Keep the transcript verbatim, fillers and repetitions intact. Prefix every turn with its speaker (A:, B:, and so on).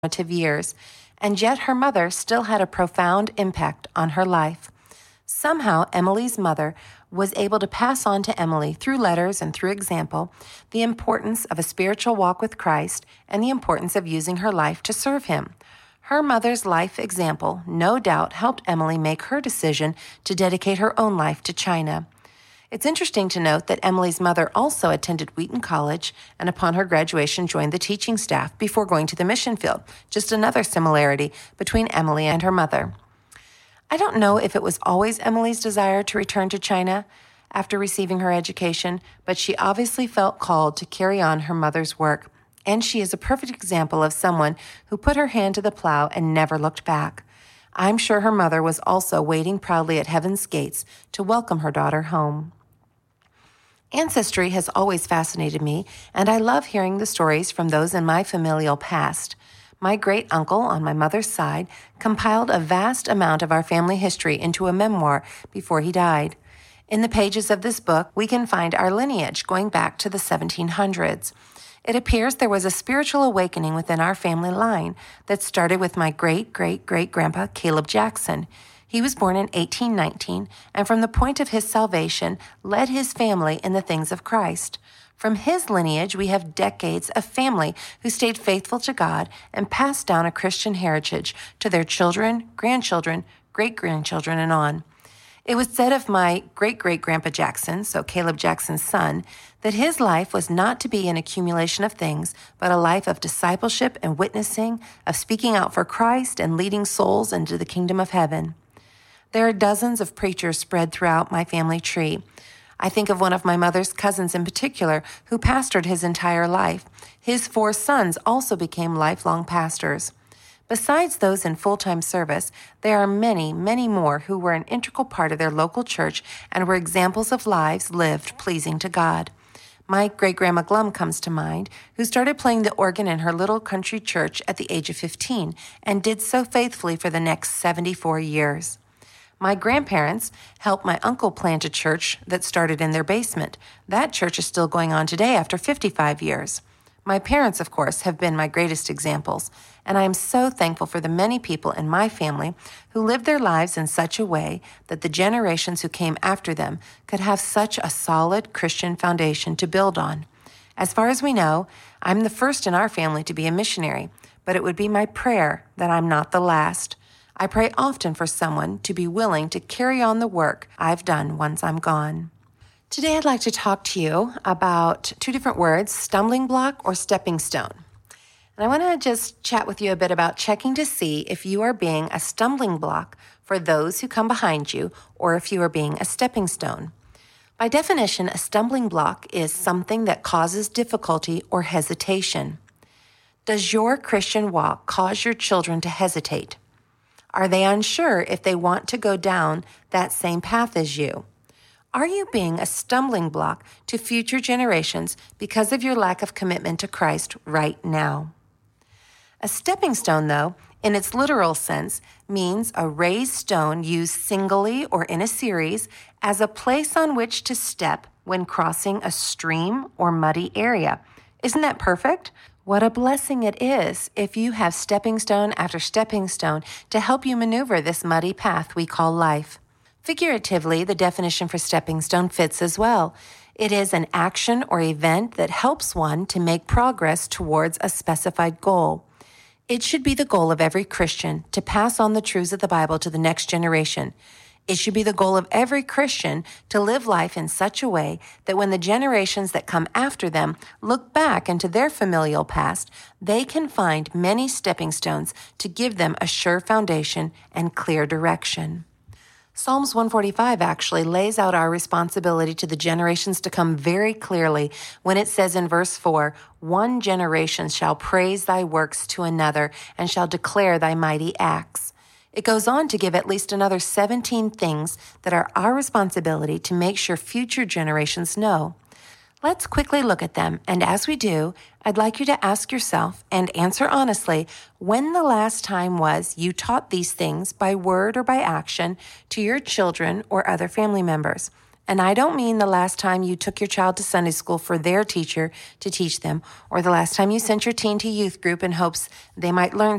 A: formative years, and yet her mother still had a profound impact on her life. Somehow, Emily's mother was able to pass on to Emily, through letters and through example, the importance of a spiritual walk with Christ and the importance of using her life to serve Him. Her mother's life example, no doubt, helped Emily make her decision to dedicate her own life to China. It's interesting to note that Emily's mother also attended Wheaton College and upon her graduation joined the teaching staff before going to the mission field, just another similarity between Emily and her mother. I don't know if it was always Emily's desire to return to China after receiving her education, but she obviously felt called to carry on her mother's work, and she is a perfect example of someone who put her hand to the plow and never looked back. I'm sure her mother was also waiting proudly at heaven's gates to welcome her daughter home. Ancestry has always fascinated me, and I love hearing the stories from those in my familial past. My great-uncle on my mother's side compiled a vast amount of our family history into a memoir before he died. In the pages of this book, we can find our lineage going back to the seventeen hundreds. It appears there was a spiritual awakening within our family line that started with my great-great-great-grandpa, Caleb Jackson. He was born in eighteen nineteen, and from the point of his salvation, led his family in the things of Christ. From his lineage, we have decades of family who stayed faithful to God and passed down a Christian heritage to their children, grandchildren, great-grandchildren, and on. It was said of my great-great-grandpa Jackson, so Caleb Jackson's son, that his life was not to be an accumulation of things, but a life of discipleship and witnessing, of speaking out for Christ and leading souls into the kingdom of heaven. There are dozens of preachers spread throughout my family tree. I think of one of my mother's cousins in particular who pastored his entire life. His four sons also became lifelong pastors. Besides those in full-time service, there are many, many more who were an integral part of their local church and were examples of lives lived pleasing to God. My great-grandma Glum comes to mind, who started playing the organ in her little country church at the age of fifteen and did so faithfully for the next seventy-four years. My grandparents helped my uncle plant a church that started in their basement. That church is still going on today after fifty-five years. My parents, of course, have been my greatest examples, and I am so thankful for the many people in my family who lived their lives in such a way that the generations who came after them could have such a solid Christian foundation to build on. As far as we know, I'm the first in our family to be a missionary, but it would be my prayer that I'm not the last. I pray often for someone to be willing to carry on the work I've done once I'm gone. Today I'd like to talk to you about two different words, stumbling block or stepping stone. And I want to just chat with you a bit about checking to see if you are being a stumbling block for those who come behind you or if you are being a stepping stone. By definition, a stumbling block is something that causes difficulty or hesitation. Does your Christian walk cause your children to hesitate? Are they unsure if they want to go down that same path as you? Are you being a stumbling block to future generations because of your lack of commitment to Christ right now? A stepping stone, though, in its literal sense, means a raised stone used singly or in a series as a place on which to step when crossing a stream or muddy area. Isn't that perfect? What a blessing it is if you have stepping stone after stepping stone to help you maneuver this muddy path we call life. Figuratively, the definition for stepping stone fits as well. It is an action or event that helps one to make progress towards a specified goal. It should be the goal of every Christian to pass on the truths of the Bible to the next generation. It should be the goal of every Christian to live life in such a way that when the generations that come after them look back into their familial past, they can find many stepping stones to give them a sure foundation and clear direction. Psalms one forty-five actually lays out our responsibility to the generations to come very clearly when it says in verse four, "One generation shall praise thy works to another and shall declare thy mighty acts." It goes on to give at least another seventeen things that are our responsibility to make sure future generations know. Let's quickly look at them, and as we do, I'd like you to ask yourself and answer honestly when the last time was you taught these things by word or by action to your children or other family members. And I don't mean the last time you took your child to Sunday school for their teacher to teach them, or the last time you sent your teen to youth group in hopes they might learn